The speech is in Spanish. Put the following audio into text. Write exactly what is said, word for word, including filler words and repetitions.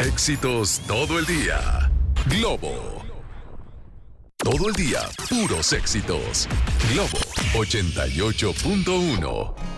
Éxitos todo el día. Globo. Todo el día, puros éxitos. Globo ochenta y ocho punto uno.